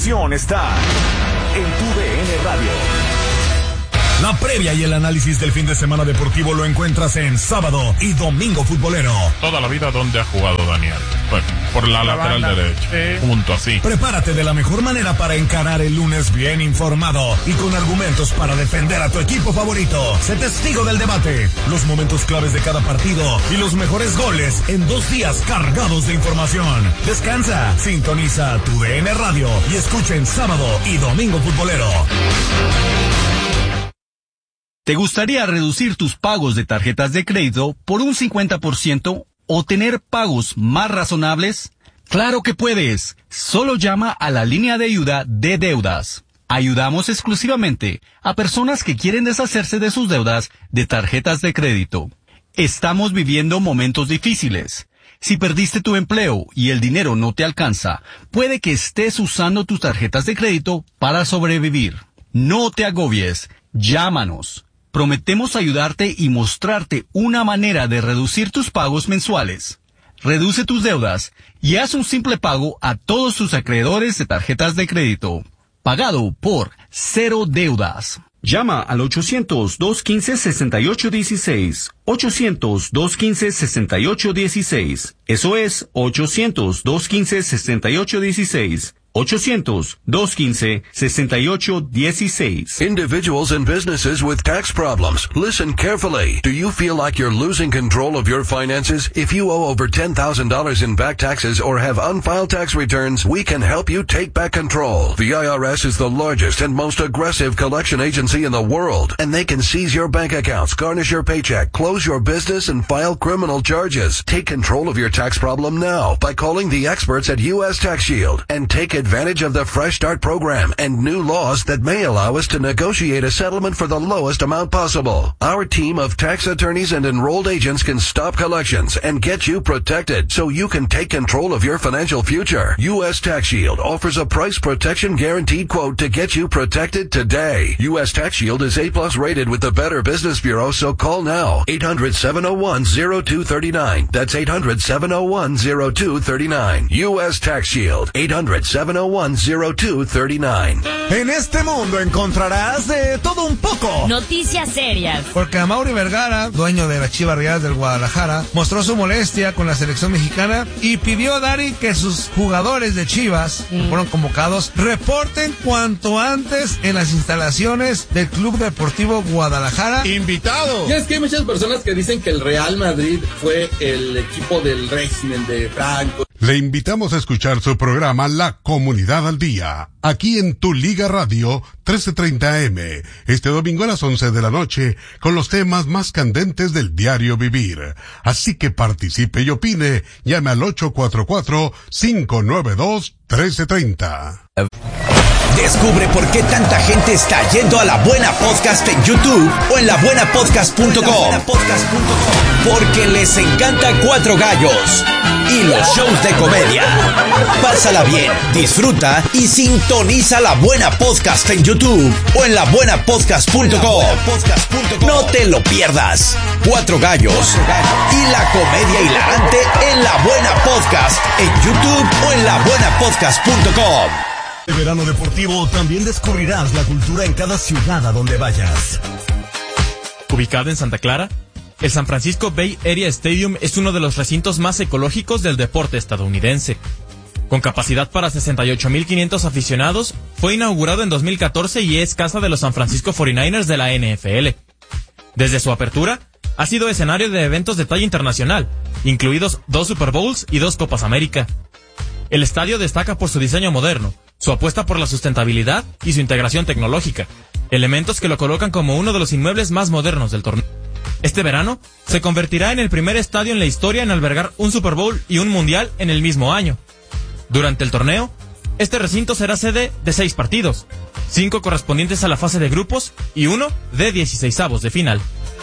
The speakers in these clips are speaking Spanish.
información está en tu DN Radio. La previa y el análisis del fin de semana deportivo lo encuentras en Sábado y Domingo Futbolero. Toda la vida, ¿dónde ha jugado Daniel? Bueno, por la lateral derecha. Punto, así. Prepárate de la mejor manera para encarar el lunes bien informado y con argumentos para defender a tu equipo favorito. Sé testigo del debate, los momentos claves de cada partido y los mejores goles en 2 días cargados de información. Descansa, sintoniza tu DN Radio y escucha en Sábado y Domingo Futbolero. ¿Te gustaría reducir tus pagos de tarjetas de crédito por un 50% o tener pagos más razonables? ¡Claro que puedes! Solo llama a la línea de ayuda de deudas. Ayudamos exclusivamente a personas que quieren deshacerse de sus deudas de tarjetas de crédito. Estamos viviendo momentos difíciles. Si perdiste tu empleo y el dinero no te alcanza, puede que estés usando tus tarjetas de crédito para sobrevivir. No te agobies. Llámanos. Prometemos ayudarte y mostrarte una manera de reducir tus pagos mensuales. Reduce tus deudas y haz un simple pago a todos tus acreedores de tarjetas de crédito. Pagado por Cero Deudas. Llama al 800-215-6816. 800-215-6816. Eso es 800-215-6816. 800-215-6816. Individuals and businesses with tax problems. Listen carefully. Do you feel like you're losing control of your finances? If you owe over $10,000 in back taxes or have unfiled tax returns, we can help you take back control. The IRS is the largest and most aggressive collection agency in the world, and they can seize your bank accounts, garnish your paycheck, close your business, and file criminal charges. Take control of your tax problem now by calling the experts at U.S. Tax Shield and take advantage of the Fresh Start program and new laws that may allow us to negotiate a settlement for the lowest amount possible. Our team of tax attorneys and enrolled agents can stop collections and get you protected so you can take control of your financial future. U.S. Tax Shield offers a price protection guaranteed quote to get you protected today. U.S. Tax Shield is A+ rated with the Better Business Bureau, so call now. 800-701-0239. That's 800-701-0239. U.S. Tax Shield. 800-701-0239. En este mundo encontrarás de todo un poco. Noticias serias. Porque Amaury Vergara, dueño de las Chivas Rayadas del Guadalajara, mostró su molestia con la selección mexicana y pidió a Dari que sus jugadores de Chivas, que fueron convocados, reporten cuanto antes en las instalaciones del Club Deportivo Guadalajara. ¡Invitado! Y es que hay muchas personas que dicen que el Real Madrid fue el equipo del régimen de Franco. Le invitamos a escuchar su programa La Comunidad al Día, aquí en Tu Liga Radio 1330M, este domingo a las 11 de la noche, con los temas más candentes del diario vivir. Así que participe y opine, llame al 844-592-1330. Descubre por qué tanta gente está yendo a La Buena Podcast en YouTube o en labuenapodcast.com. Porque les encanta Cuatro Gallos y los shows de comedia. Pásala bien, disfruta y sintoniza La Buena Podcast en YouTube o en labuenapodcast.com. No te lo pierdas. Cuatro Gallos y la comedia hilarante en La Buena Podcast en YouTube o en labuenapodcast.com. En verano deportivo también descubrirás la cultura en cada ciudad a donde vayas. Ubicado en Santa Clara, el San Francisco Bay Area Stadium es uno de los recintos más ecológicos del deporte estadounidense. Con capacidad para 68,500 aficionados, fue inaugurado en 2014 y es casa de los San Francisco 49ers de la NFL. Desde su apertura, ha sido escenario de eventos de talla internacional, incluidos 2 Super Bowls y 2 Copas América. El estadio destaca por su diseño moderno, su apuesta por la sustentabilidad y su integración tecnológica, elementos que lo colocan como uno de los inmuebles más modernos del torneo. Este verano se convertirá en el primer estadio en la historia en albergar un Super Bowl y un Mundial en el mismo año. Durante el torneo, este recinto será sede de 6 partidos, 5 correspondientes a la fase de grupos y 1 de 16avos de final.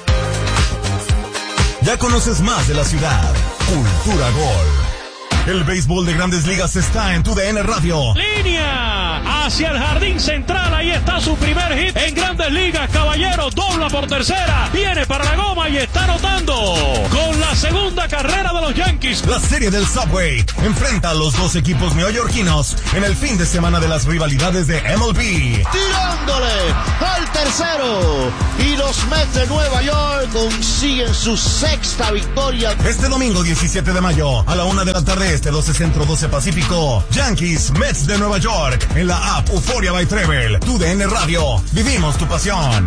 Ya conoces más de la ciudad. Cultura Gol. El béisbol de Grandes Ligas está en tu DN Radio. ¡Línea! hacia el jardín central. Ahí está su primer hit en Grandes Ligas. Caballero dobla por tercera. Viene para la goma y está anotando con la segunda carrera de los Yankees. La serie del Subway enfrenta a los dos equipos neoyorquinos en el fin de semana de las rivalidades de MLB. Tirándole al tercero. Y los Mets de Nueva York consiguen su sexta victoria. Este domingo 17 de mayo a la 1 de la tarde, 12 Centro, 12 Pacífico. Yankees, Mets de Nueva York. En la app Euphoria by Treble. TUDN Radio. Vivimos tu pasión. 900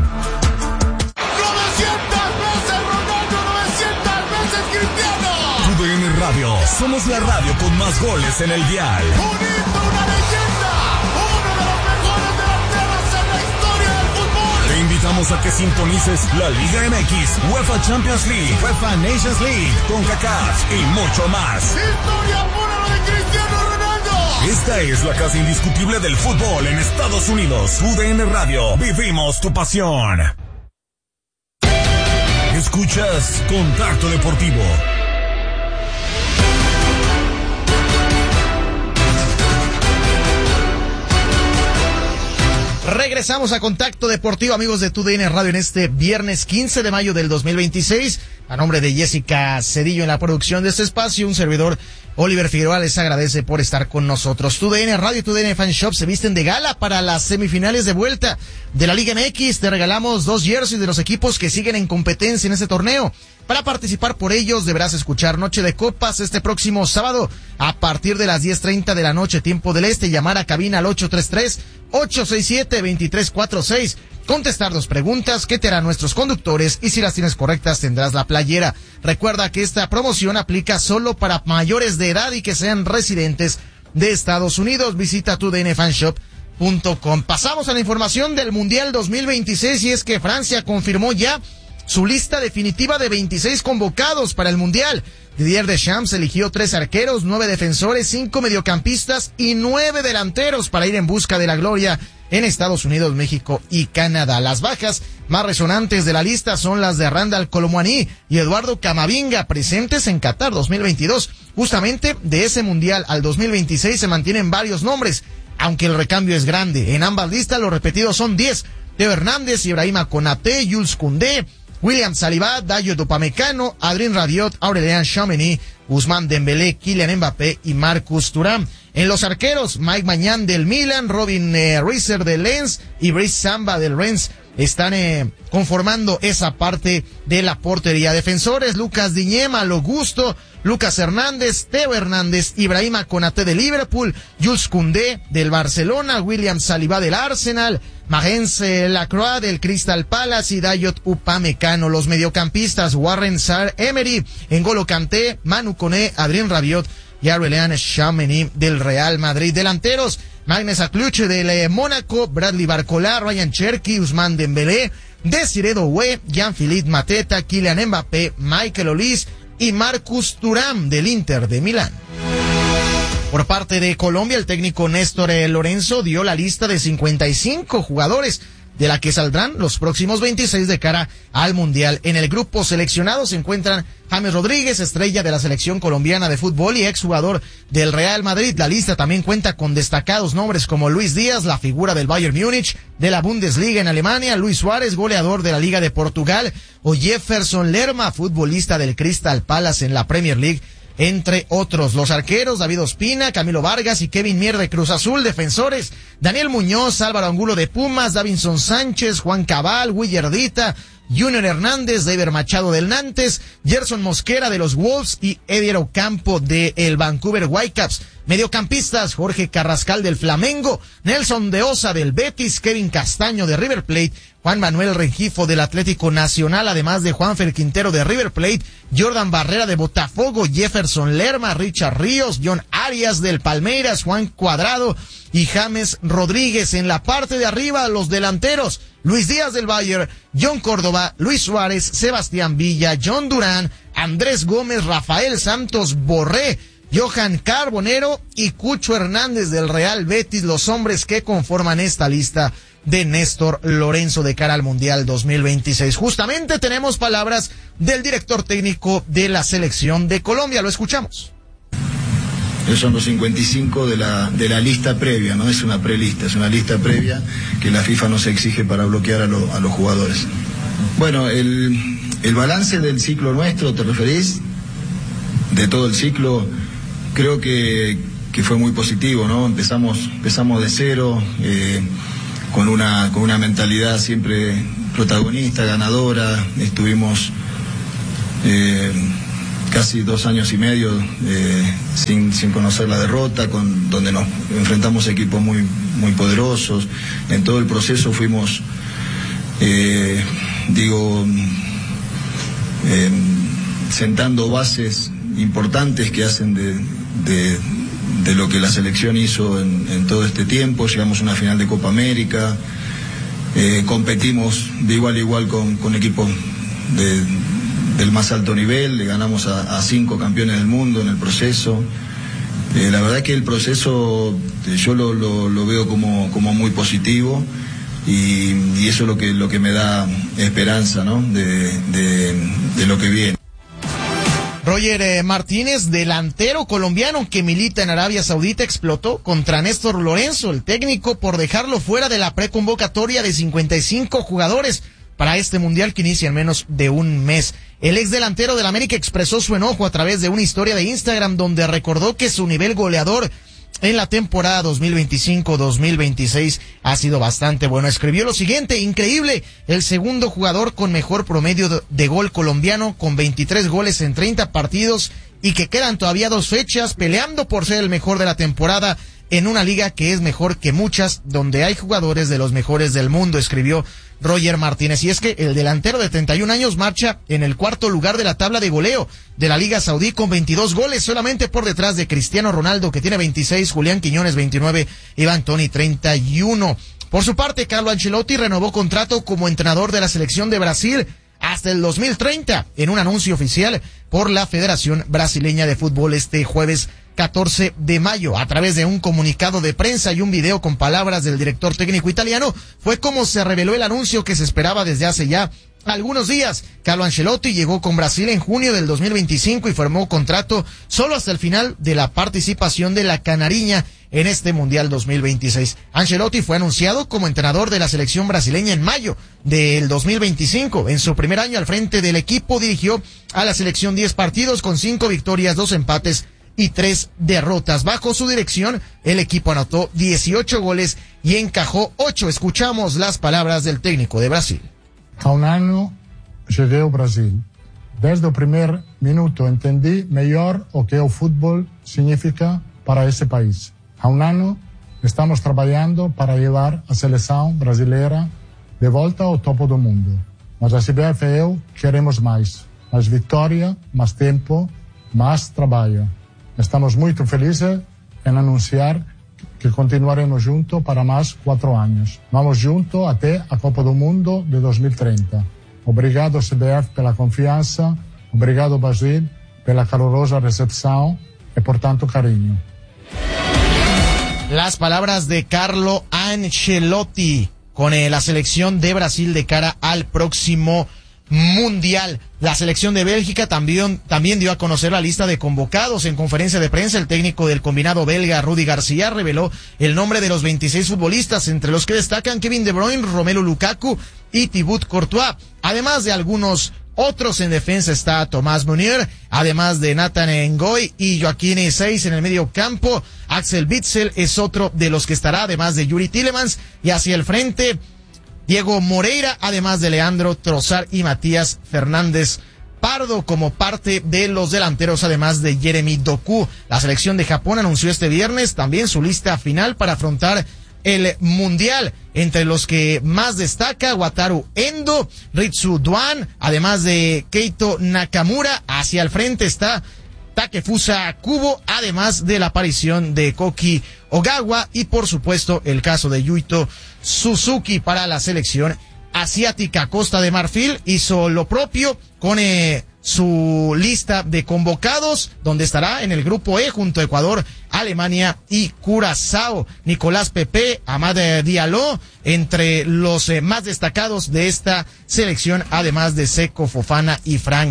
veces Ronaldo, 900 veces Cristiano. TUDN Radio. Somos la radio con más goles en el dial. Un hito, una leyenda. Uno de los mejores delanteros en la historia del fútbol. Te invitamos a que sintonices la Liga MX, UEFA Champions League, UEFA Nations League, CONCACAF y mucho más. Historia pura lo de Cristiano Ronaldo. Esta es la casa indiscutible del fútbol en Estados Unidos. TUDN Radio. Vivimos tu pasión. Escuchas Contacto Deportivo. Regresamos a Contacto Deportivo, amigos de TUDN Radio, en este viernes 15 de mayo del 2026. A nombre de Jessica Cedillo en la producción de este espacio, un servidor Oliver Figueroa les agradece por estar con nosotros. TUDN Radio y TUDN Fan Shop se visten de gala para las semifinales de vuelta de la Liga MX. Te regalamos 2 jerseys de los equipos que siguen en competencia en este torneo. Para participar por ellos deberás escuchar Noche de Copas este próximo sábado a partir de las 10:30 de la noche, tiempo del este. Llamar a cabina al 833-867-2346. Contestar 2 preguntas que te harán nuestros conductores y si las tienes correctas tendrás la playera. Recuerda que esta promoción aplica solo para mayores de edad y que sean residentes de Estados Unidos. Visita tudnfanshop.com. Pasamos a la información del Mundial 2026 y es que Francia confirmó ya su lista definitiva de 26 convocados para el Mundial. Didier Deschamps eligió 3 arqueros, 9 defensores, 5 mediocampistas y 9 delanteros para ir en busca de la gloria en Estados Unidos, México y Canadá. Las bajas más resonantes de la lista son las de Randall Colomwani y Eduardo Camavinga, presentes en Qatar 2022. Justamente de ese Mundial al 2026 se mantienen varios nombres, aunque el recambio es grande. En ambas listas los repetidos son 10. Teo Hernández, Ibrahima Konaté, Jules Koundé, William Saliba, Dayot Upamecano, Adrien Rabiot, Aurélien Tchouameni, Ousmane Dembélé, Kylian Mbappé y Marcus Thuram. En los arqueros, Mike Maignan del Milan, Robin Reiser del Lens y Brice Samba del Rennes están conformando esa parte de la portería. Defensores, Lucas Digne, Malo Gusto, Lucas Hernández, Teo Hernández, Ibrahima Konaté del Liverpool, Jules Koundé del Barcelona, William Saliba del Arsenal, Magense Lacroix del Crystal Palace y Dayot Upamecano. Los mediocampistas, Warren Sarr-Emery, N'Golo Kanté, Manu Koné, Adrien Rabiot y Aurélien Tchouameni del Real Madrid. Delanteros, Magnus Akluche del Mónaco, Bradley Barcola, Ryan Cherki, Ousmane Dembélé, Desiré Doué, Jean-Philippe Mateta, Kylian Mbappé, Michael Olise y Marcus Thuram del Inter de Milán. Por parte de Colombia, el técnico Néstor Lorenzo dio la lista de 55 jugadores, de la que saldrán los próximos 26 de cara al Mundial. En el grupo seleccionado se encuentran James Rodríguez, estrella de la selección colombiana de fútbol y exjugador del Real Madrid. La lista también cuenta con destacados nombres como Luis Díaz, la figura del Bayern Múnich, de la Bundesliga en Alemania, Luis Suárez, goleador de la Liga de Portugal, o Jefferson Lerma, futbolista del Crystal Palace en la Premier League, entre otros. Los arqueros, David Ospina, Camilo Vargas y Kevin Mier de Cruz Azul. Defensores, Daniel Muñoz, Álvaro Angulo de Pumas, Davinson Sánchez, Juan Cabal, Willardita, Junior Hernández, David Machado del Nantes, Gerson Mosquera de los Wolves y Edier Ocampo de el Vancouver Whitecaps. Mediocampistas, Jorge Carrascal del Flamengo, Nelson de Osa del Betis, Kevin Castaño de River Plate, Juan Manuel Rengifo del Atlético Nacional, además de Juanfer Quintero de River Plate, Jordan Barrera de Botafogo, Jefferson Lerma, Richard Ríos, John Arias del Palmeiras, Juan Cuadrado y James Rodríguez. En la parte de arriba, los delanteros, Luis Díaz del Bayern, John Córdoba, Luis Suárez, Sebastián Villa, John Durán, Andrés Gómez, Rafael Santos Borré, Johan Carbonero y Cucho Hernández del Real Betis, los hombres que conforman esta lista de Néstor Lorenzo de cara al Mundial 2026. Justamente tenemos palabras del director técnico de la selección de Colombia. Lo escuchamos. Esos son los 55 de la lista previa, no es una prelista, es una lista previa que la FIFA nos exige para bloquear a los jugadores. Bueno, el balance del ciclo nuestro, ¿te referís? De todo el ciclo, creo que fue muy positivo, ¿no? Empezamos de cero, con una mentalidad siempre protagonista, ganadora. Estuvimos casi 2 años y medio sin conocer la derrota, donde nos enfrentamos a equipos muy poderosos. En todo el proceso fuimos, sentando bases importantes que hacen de lo que la selección hizo en todo este tiempo. Llegamos a una final de Copa América, competimos de igual a igual con equipos del más alto nivel, le ganamos a 5 campeones del mundo en el proceso. La verdad que el proceso yo lo veo como muy positivo, y eso es lo que me da esperanza, ¿no? de lo que viene. Roger Martínez, delantero colombiano que milita en Arabia Saudita, explotó contra Néstor Lorenzo, el técnico, por dejarlo fuera de la preconvocatoria de 55 jugadores para este mundial que inicia en menos de un mes. El ex delantero del América expresó su enojo a través de una historia de Instagram donde recordó que su nivel goleador en la temporada 2025-2026 ha sido bastante bueno. Escribió lo siguiente: increíble, el segundo jugador con mejor promedio de gol colombiano, con 23 goles en 30 partidos, y que quedan todavía 2 fechas peleando por ser el mejor de la temporada en una liga que es mejor que muchas, donde hay jugadores de los mejores del mundo, escribió Roger Martínez. Y es que el delantero de 31 años marcha en el 4º lugar de la tabla de goleo de la Liga Saudí con 22 goles, solamente por detrás de Cristiano Ronaldo, que tiene 26, Julián Quiñones 29, Iván Toney 31. Por su parte, Carlo Ancelotti renovó contrato como entrenador de la selección de Brasil hasta el 2030 en un anuncio oficial por la Federación Brasileña de Fútbol este jueves 14 de mayo. A través de un comunicado de prensa y un video con palabras del director técnico italiano, fue como se reveló el anuncio que se esperaba desde hace ya algunos días. Carlo Ancelotti llegó con Brasil en junio del 2025 y firmó contrato solo hasta el final de la participación de la Canariña en este Mundial 2026. Ancelotti fue anunciado como entrenador de la selección brasileña en mayo del 2025. En su primer año al frente del equipo dirigió a la selección 10 partidos con 5 victorias, 2 empates y 3 derrotas. Bajo su dirección, el equipo anotó 18 goles y encajó 8. Escuchamos las palabras del técnico de Brasil. Há ano cheguei ao Brasil. Desde o primeiro minuto entendi melhor o que o futebol significa para esse país. Há ano estamos trabalhando para levar a seleção brasileira de volta ao topo do mundo. Mas a CBF e eu queremos mais vitória, mais tempo, mais trabalho. Estamos muito felizes em anunciar que continuaremos juntos para mais 4 anos. Vamos juntos até a Copa do Mundo de 2030. Obrigado, CBF, pela confiança. Obrigado, Brasil, pela calorosa recepção e por tanto carinho. Las palabras de Carlo Ancelotti con la selección de Brasil de cara al próximo Mundial. La selección de Bélgica también dio a conocer la lista de convocados. En conferencia de prensa, el técnico del combinado belga, Rudy García, reveló el nombre de los 26 futbolistas, entre los que destacan Kevin De Bruyne, Romelu Lukaku y Thibaut Courtois. Además de algunos otros en defensa está Thomas Meunier, además de Nathan Ngoy y Joaquín Seiss en el medio campo. Axel Witsel es otro de los que estará, además de Yuri Tielemans, y hacia el frente Diego Moreira, además de Leandro Trossard y Matías Fernández Pardo como parte de los delanteros, además de Jeremy Doku. La selección de Japón anunció este viernes también su lista final para afrontar el Mundial, entre los que más destaca Wataru Endo, Ritsu Doan, además de Keito Nakamura. Hacia el frente está Takefusa Kubo, además de la aparición de Koki Ogawa y por supuesto el caso de Yuito Suzuki para la selección asiática. Costa de Marfil hizo lo propio con su lista de convocados, donde estará en el grupo E junto a Ecuador, Alemania y Curazao. Nicolás Pepe, Amad Diallo, entre los más destacados de esta selección, además de Seko Fofana y Frank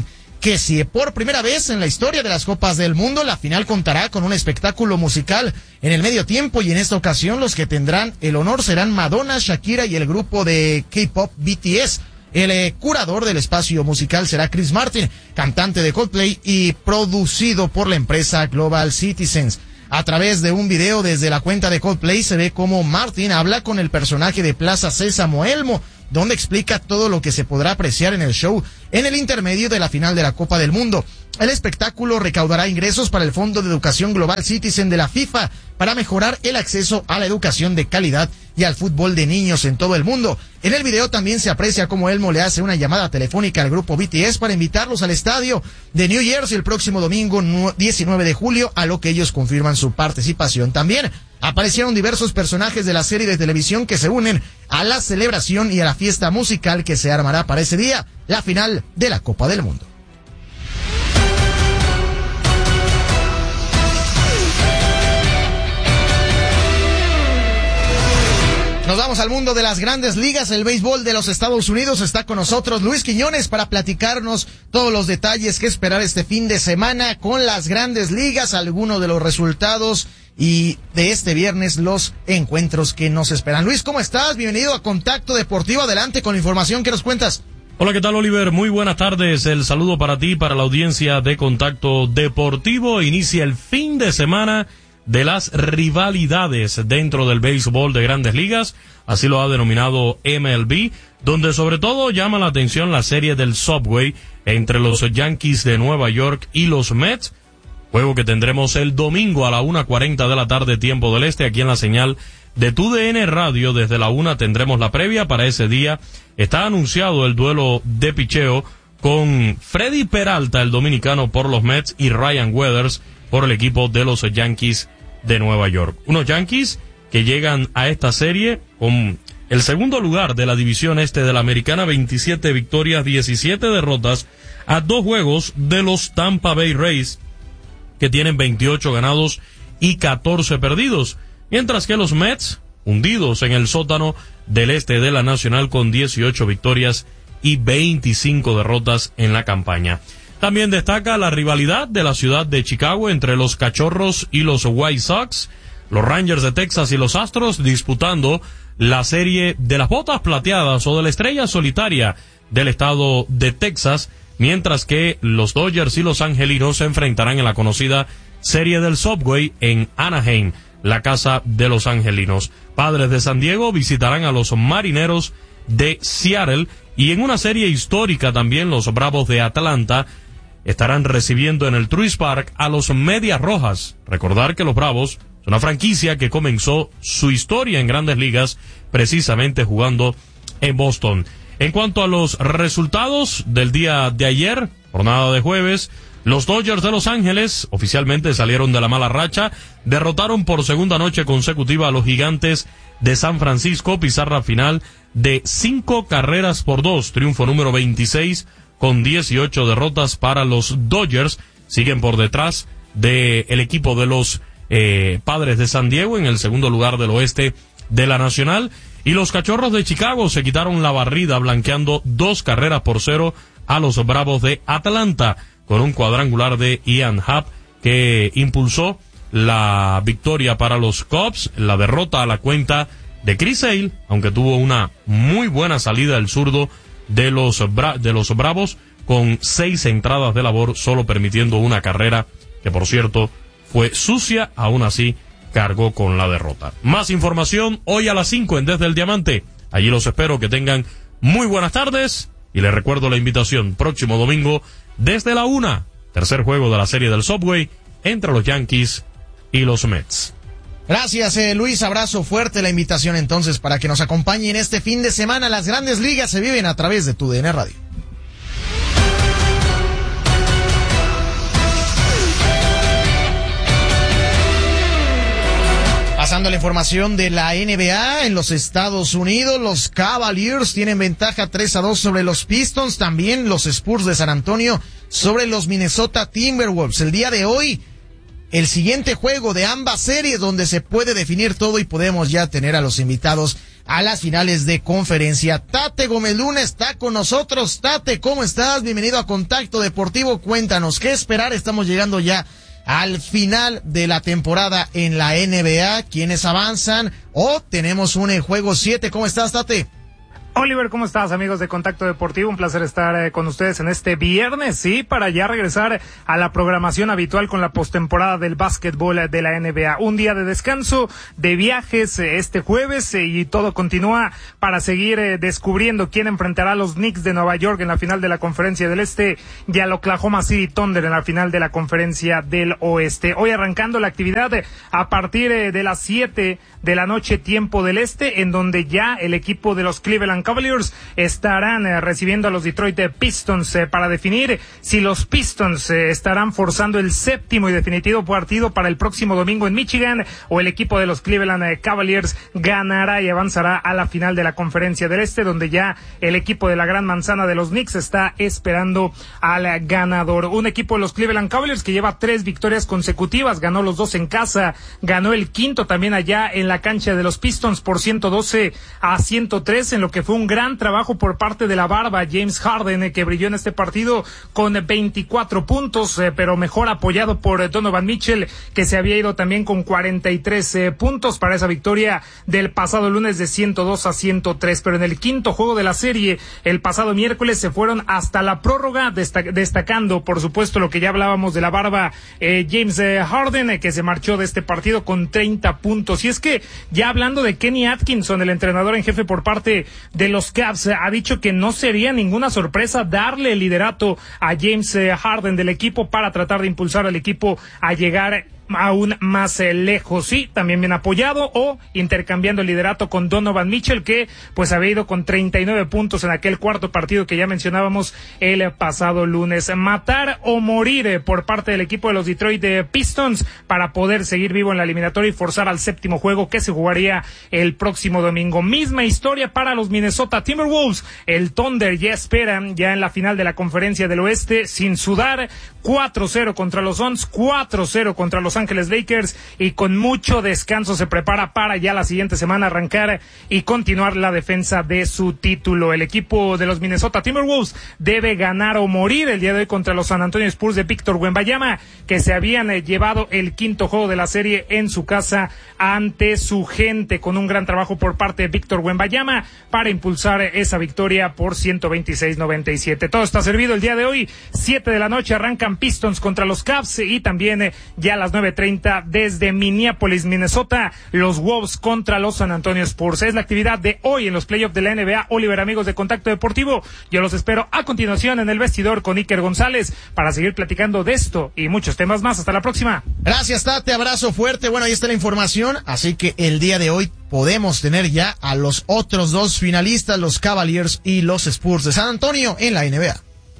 que si por primera vez en la historia de las Copas del Mundo, la final contará con un espectáculo musical en el medio tiempo, y en esta ocasión los que tendrán el honor serán Madonna, Shakira y el grupo de K-pop BTS. El curador del espacio musical será Chris Martin, cantante de Coldplay y producido por la empresa Global Citizens. A través de un video desde la cuenta de Coldplay se ve cómo Martin habla con el personaje de Plaza Sésamo Elmo, donde explica todo lo que se podrá apreciar en el show en el intermedio de la final de la Copa del Mundo. El espectáculo recaudará ingresos para el Fondo de Educación Global Citizen de la FIFA para mejorar el acceso a la educación de calidad y al fútbol de niños en todo el mundo. En el video también se aprecia cómo Elmo le hace una llamada telefónica al grupo BTS para invitarlos al estadio de New Jersey el próximo domingo 19 de julio, a lo que ellos confirman su participación. También aparecieron diversos personajes de la serie de televisión que se unen a la celebración y a la fiesta musical que se armará para ese día, la final de la Copa del Mundo. Nos vamos al mundo de las grandes ligas. El béisbol de los Estados Unidos. Está con nosotros Luis Quiñones para platicarnos todos los detalles que esperar este fin de semana con las grandes ligas, algunos de los resultados y de este viernes los encuentros que nos esperan. Luis, ¿cómo estás? Bienvenido a Contacto Deportivo. Adelante con la información que nos cuentas. Hola, ¿qué tal, Oliver? Muy buenas tardes. El saludo para ti, para la audiencia de Contacto Deportivo. Inicia el fin de semana de las rivalidades dentro del béisbol de grandes ligas, así lo ha denominado MLB, donde sobre todo llama la atención la serie del Subway entre los Yankees de Nueva York y los Mets, juego que tendremos el domingo a la 1:40 de la tarde, tiempo del este, aquí en la señal de TUDN Radio. Desde la 1 tendremos la previa. Para ese día está anunciado el duelo de picheo con Freddy Peralta, el dominicano, por los Mets, y Ryan Weathers por el equipo de los Yankees de Nueva York. Unos Yankees que llegan a esta serie con el segundo lugar de la división este de la Americana, 27 victorias, 17 derrotas, a 2 juegos de los Tampa Bay Rays, que tienen 28 ganados y 14 perdidos, mientras que los Mets, hundidos en el sótano del este de la Nacional, con 18 victorias y 25 derrotas en la campaña. También destaca la rivalidad de la ciudad de Chicago entre los Cachorros y los White Sox, los Rangers de Texas y los Astros disputando la serie de las botas plateadas o de la estrella solitaria del estado de Texas, mientras que los Dodgers y los Angelinos se enfrentarán en la conocida serie del Subway en Anaheim, la casa de los Angelinos. Padres de San Diego visitarán a los Marineros de Seattle, y en una serie histórica también los Bravos de Atlanta estarán recibiendo en el Truist Park a los Medias Rojas. Recordar que los Bravos es una franquicia que comenzó su historia en grandes ligas precisamente jugando en Boston. En cuanto a los resultados del día de ayer, jornada de jueves, los Dodgers de Los Ángeles oficialmente salieron de la mala racha, derrotaron por segunda noche consecutiva a los Gigantes de San Francisco, pizarra final de 5-2, triunfo número 26, con 18 derrotas para los Dodgers. Siguen por detrás del equipo de los Padres de San Diego en el segundo lugar del oeste de la Nacional, y los Cachorros de Chicago se quitaron la barrida blanqueando 2-0 a los Bravos de Atlanta, con un cuadrangular de Ian Happ que impulsó la victoria para los Cubs. La derrota a la cuenta de Chris Sale, aunque tuvo una muy buena salida el zurdo de los Bravos, con 6 entradas de labor, solo permitiendo una carrera, que por cierto fue sucia, aún así cargó con la derrota. Más información hoy a las 5 en Desde el Diamante. Allí los espero, que tengan muy buenas tardes, y les recuerdo la invitación: próximo domingo desde la 1, tercer juego de la serie del Subway entre los Yankees y los Mets. Gracias, Luis. Abrazo fuerte. La invitación entonces para que nos acompañen este fin de semana. Las grandes ligas se viven a través de TUDN Radio. Pasando a la información de la NBA en los Estados Unidos, los Cavaliers tienen ventaja 3-2 sobre los Pistons, también los Spurs de San Antonio sobre los Minnesota Timberwolves. El día de hoy, el siguiente juego de ambas series donde se puede definir todo y podemos ya tener a los invitados a las finales de conferencia. Tate Gómez Luna está con nosotros. Tate, ¿cómo estás? Bienvenido a Contacto Deportivo. Cuéntanos, ¿qué esperar? Estamos llegando ya al final de la temporada en la NBA. ¿Quiénes avanzan? O tenemos un juego 7. ¿Cómo estás, Tate? Oliver, ¿cómo estás, amigos de Contacto Deportivo? Un placer estar con ustedes en este viernes, sí, para ya regresar a la programación habitual con la postemporada del básquetbol de la NBA. Un día de descanso, de viajes este jueves y todo continúa para seguir descubriendo quién enfrentará a los Knicks de Nueva York en la final de la Conferencia del Este y al Oklahoma City Thunder en la final de la Conferencia del Oeste. Hoy arrancando la actividad a partir de las 7 de la noche, tiempo del Este, en donde ya el equipo de los Cleveland Cavaliers estarán recibiendo a los Detroit Pistons para definir si los Pistons estarán forzando el séptimo y definitivo partido para el próximo domingo en Michigan, o el equipo de los Cleveland Cavaliers ganará y avanzará a la final de la Conferencia del Este, donde ya el equipo de la Gran Manzana de los Knicks está esperando al ganador. Un equipo de los Cleveland Cavaliers que lleva 3 victorias consecutivas, ganó los 2 en casa, ganó el quinto también allá en la cancha de los Pistons por 112-103, en lo que fue un gran trabajo por parte de la barba James Harden, que brilló en este partido con 24 puntos, pero mejor apoyado por Donovan Mitchell, que se había ido también con 43 puntos para esa victoria del pasado lunes de 102-103. Pero en el quinto juego de la serie, el pasado miércoles, se fueron hasta la prórroga, destacando, por supuesto, lo que ya hablábamos de la barba James Harden, que se marchó de este partido con 30 puntos. Y es que, ya hablando de Kenny Atkinson, el entrenador en jefe por parte de los Cavs, ha dicho que no sería ninguna sorpresa darle el liderato a James Harden del equipo para tratar de impulsar al equipo a llegar aún más lejos. Sí, también bien apoyado o intercambiando el liderato con Donovan Mitchell, que pues había ido con 39 puntos en aquel cuarto partido que ya mencionábamos el pasado lunes. Matar o morir por parte del equipo de los Detroit Pistons para poder seguir vivo en la eliminatoria y forzar al séptimo juego que se jugaría el próximo domingo. Misma historia para los Minnesota Timberwolves. El Thunder ya esperan ya en la final de la Conferencia del Oeste sin sudar, 4-0 contra los Suns, 4-0 contra los Ángeles Lakers, y con mucho descanso se prepara para ya la siguiente semana arrancar y continuar la defensa de su título. El equipo de los Minnesota Timberwolves debe ganar o morir el día de hoy contra los San Antonio Spurs de Víctor Wembanyama, que se habían llevado el quinto juego de la serie en su casa ante su gente, con un gran trabajo por parte de Víctor Wembanyama para impulsar esa victoria por 126-97. Todo está servido el día de hoy. 7 de la noche arrancan Pistons contra los Cavs, y también ya a las 9:30 desde Minneapolis, Minnesota, los Wolves contra los San Antonio Spurs. Es la actividad de hoy en los playoffs de la NBA. Oliver, amigos de Contacto Deportivo, yo los espero a continuación en el vestidor con Iker González para seguir platicando de esto y muchos temas más. Hasta la próxima. Gracias, Tate, abrazo fuerte. Bueno, ahí está la información, así que el día de hoy podemos tener ya a los otros 2 finalistas, los Cavaliers y los Spurs de San Antonio en la NBA.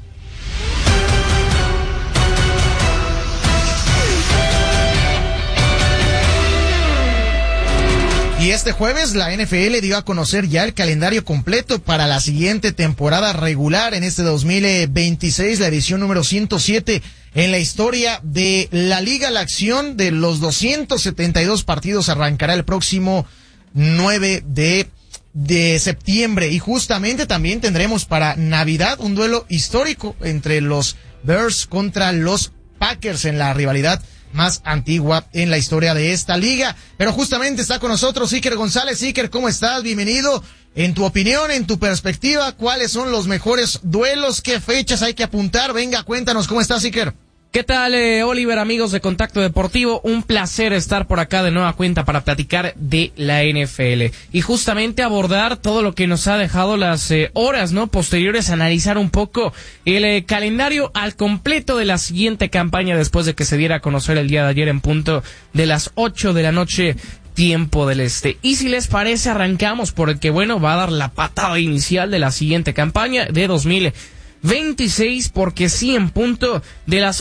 Y este jueves la NFL dio a conocer ya el calendario completo para la siguiente temporada regular en este 2026, la edición número 107 en la historia de la Liga. La acción de los 272 partidos arrancará el próximo 9 de septiembre, y justamente también tendremos para Navidad un duelo histórico entre los Bears contra los Packers en la rivalidad más antigua en la historia de esta liga. Pero justamente está con nosotros Iker González. Iker, ¿cómo estás? Bienvenido. En tu opinión, en tu perspectiva, ¿cuáles son los mejores duelos? ¿Qué fechas hay que apuntar? Venga, cuéntanos, ¿cómo estás, Iker? ¿Qué tal, Oliver, amigos de Contacto Deportivo? Un placer estar por acá de nueva cuenta para platicar de la NFL y justamente abordar todo lo que nos ha dejado las horas, ¿no?, posteriores, analizar un poco el calendario al completo de la siguiente campaña después de que se diera a conocer el día de ayer en punto de las 8 de la noche, tiempo del este. Y si les parece, arrancamos porque, bueno, va a dar la patada inicial de la siguiente campaña de 2026. 26, porque sí, en punto de las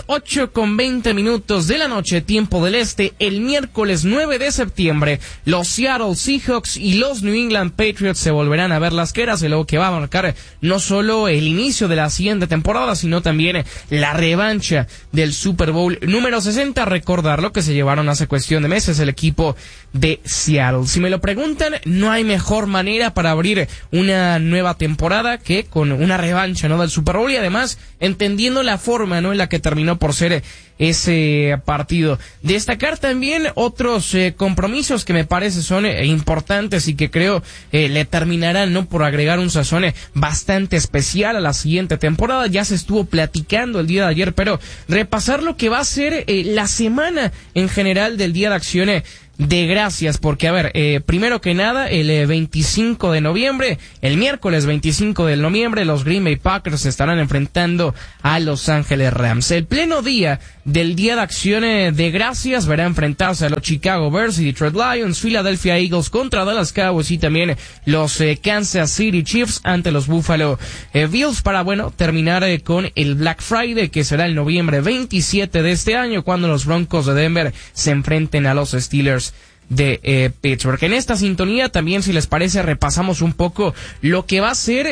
8:20 de la noche, tiempo del este, el miércoles 9 de septiembre, los Seattle Seahawks y los New England Patriots se volverán a ver las caras, y luego que va a marcar no solo el inicio de la siguiente temporada, sino también la revancha del Super Bowl número 60. Recordar lo que se llevaron hace cuestión de meses el equipo de Seattle. Si me lo preguntan, no hay mejor manera para abrir una nueva temporada que con una revancha, ¿no?, del Super Bowl, y además entendiendo la forma, ¿no?, en la que terminó por ser ese partido. Destacar también otros compromisos que me parece son importantes y que creo le terminarán, ¿no?, por agregar un sazón bastante especial a la siguiente temporada. Ya se estuvo platicando el día de ayer, pero repasar lo que va a ser la semana en general del Día de Acción de Gracias, porque a ver, primero que nada, el 25 de noviembre, el miércoles 25 de noviembre, los Green Bay Packers se estarán enfrentando a Los Ángeles Rams. El pleno día del Día de Acción de Gracias verá enfrentarse a los Chicago Bears y Detroit Lions, Philadelphia Eagles contra Dallas Cowboys y también los Kansas City Chiefs ante los Buffalo Bills, para, bueno, terminar con el Black Friday, que será el noviembre 27 de este año, cuando los Broncos de Denver se enfrenten a los Steelers de Pittsburgh. En esta sintonía también, si les parece, repasamos un poco lo que va a ser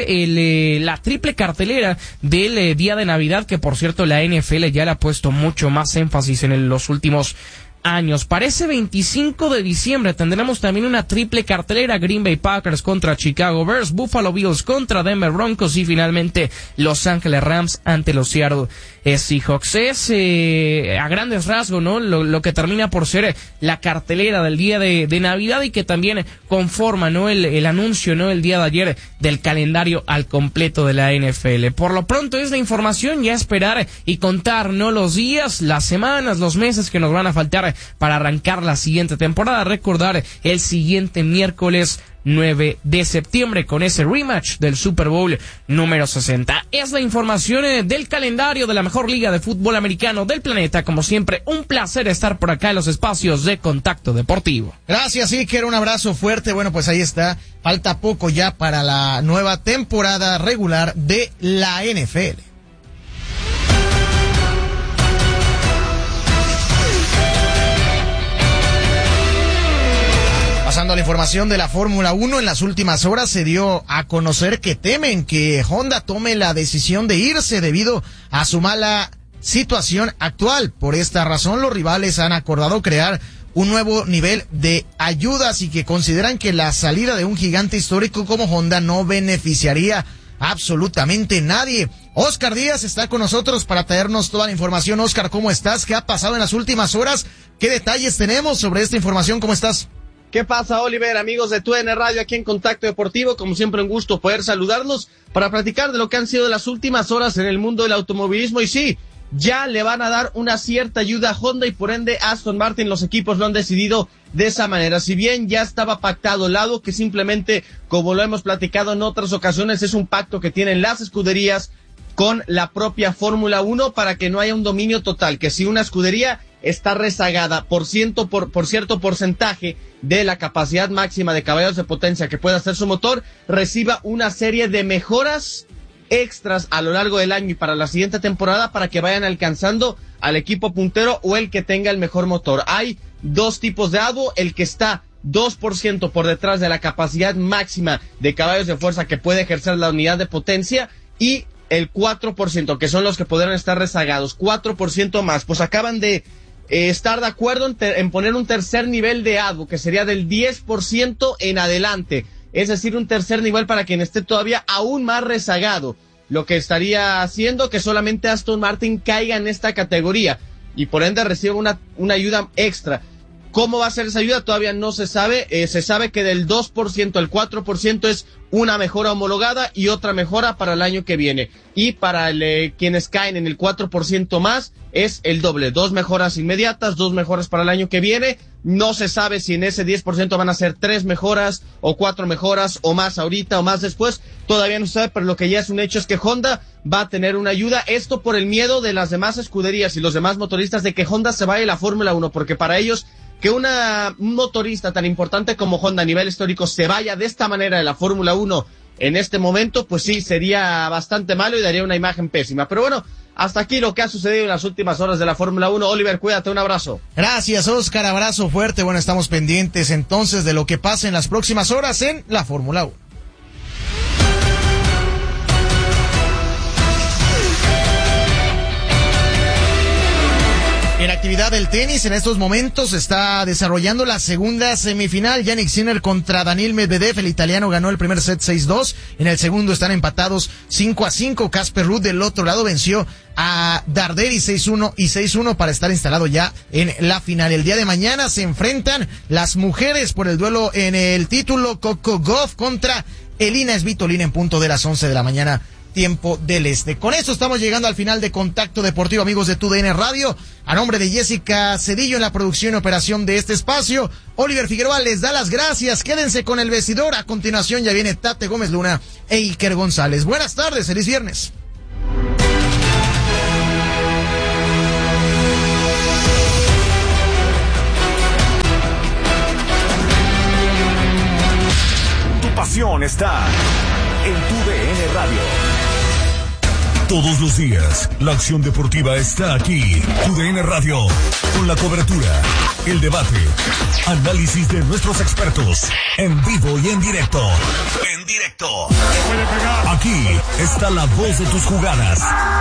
la triple cartelera del día de Navidad, que por cierto la NFL ya le ha puesto mucho más énfasis en los últimos años. Para ese 25 de diciembre tendremos también una triple cartelera: Green Bay Packers contra Chicago Bears, Buffalo Bills contra Denver Broncos y finalmente Los Ángeles Rams ante los Seattle Seahawks. Es a grandes rasgos, ¿no?, lo que termina por ser la cartelera del día de Navidad, y que también conforma, ¿no?, el anuncio, ¿no?, el día de ayer del calendario al completo de la NFL. Por lo pronto es la información, ya esperar y contar, ¿no?, los días, las semanas, los meses que nos van a faltar para arrancar la siguiente temporada. Recordar el siguiente miércoles 9 de septiembre con ese rematch del Super Bowl número 60. Es la información del calendario de la mejor liga de fútbol americano del planeta. Como siempre, un placer estar por acá en los espacios de Contacto Deportivo. Gracias, Iker, un abrazo fuerte. Bueno, pues ahí está, falta poco ya para la nueva temporada regular de la NFL. Pasando a la información de la Fórmula 1, en las últimas horas se dio a conocer que temen que Honda tome la decisión de irse debido a su mala situación actual. Por esta razón, los rivales han acordado crear un nuevo nivel de ayudas y que consideran que la salida de un gigante histórico como Honda no beneficiaría absolutamente nadie. Oscar Díaz está con nosotros para traernos toda la información. Oscar, ¿cómo estás? ¿Qué ha pasado en las últimas horas? ¿Qué detalles tenemos sobre esta información? ¿Cómo estás? ¿Qué pasa, Oliver? Amigos de TUDN Radio, aquí en Contacto Deportivo, como siempre un gusto poder saludarlos para platicar de lo que han sido las últimas horas en el mundo del automovilismo. Y sí, ya le van a dar una cierta ayuda a Honda y por ende Aston Martin, los equipos lo han decidido de esa manera. Si bien ya estaba pactado al lado, que simplemente, como lo hemos platicado en otras ocasiones, es un pacto que tienen las escuderías con la propia Fórmula 1 para que no haya un dominio total, que si una escudería está rezagada por cierto porcentaje de la capacidad máxima de caballos de potencia que pueda hacer su motor, reciba una serie de mejoras extras a lo largo del año y para la siguiente temporada para que vayan alcanzando al equipo puntero o el que tenga el mejor motor. Hay dos tipos de ADU, el que está 2% por detrás de la capacidad máxima de caballos de fuerza que puede ejercer la unidad de potencia, y el 4%, que son los que podrán estar rezagados, 4% más. Pues acaban de estar de acuerdo en poner un tercer nivel de ADU, que sería del 10% en adelante, es decir, un tercer nivel para quien esté todavía aún más rezagado, lo que estaría haciendo que solamente Aston Martin caiga en esta categoría y por ende reciba una ayuda extra. ¿Cómo va a ser esa ayuda? Todavía no se sabe. Se sabe que del 2% al 4% es una mejora homologada y otra mejora para el año que viene. Y para quienes caen en el 4% más es el doble. 2 mejoras inmediatas, 2 mejoras para el año que viene. No se sabe si en ese 10% van a ser 3 mejoras o 4 mejoras o más ahorita o más después. Todavía no se sabe, pero lo que ya es un hecho es que Honda va a tener una ayuda. Esto por el miedo de las demás escuderías y los demás motoristas de que Honda se vaya a la Fórmula 1, porque para ellos que un motorista tan importante como Honda a nivel histórico se vaya de esta manera de la Fórmula 1 en este momento, pues sí, sería bastante malo y daría una imagen pésima. Pero bueno, hasta aquí lo que ha sucedido en las últimas horas de la Fórmula 1. Oliver, cuídate, un abrazo. Gracias, Oscar, abrazo fuerte. Bueno, estamos pendientes entonces de lo que pase en las próximas horas en la Fórmula 1. En actividad del tenis, en estos momentos se está desarrollando la segunda semifinal. Jannik Sinner contra Daniil Medvedev. El italiano ganó el primer set 6-2. En el segundo están empatados 5-5. Casper Ruud del otro lado venció a Darderi 6-1 y 6-1 para estar instalado ya en la final. El día de mañana se enfrentan las mujeres por el duelo en el título. Coco Gauff contra Elina Svitolina en punto de las 11 de la mañana. Tiempo del Este. Con esto estamos llegando al final de Contacto Deportivo, amigos de TUDN Radio. A nombre de Jessica Cedillo en la producción y operación de este espacio, Oliver Figueroa les da las gracias. Quédense con el vestidor. A continuación ya viene Tate Gómez Luna e Iker González. Buenas tardes, feliz viernes. Tu pasión está en TUDN Radio. Todos los días, la acción deportiva está aquí. TUDN Radio, con la cobertura, el debate, análisis de nuestros expertos, en vivo y en directo. Aquí está la voz de tus jugadas.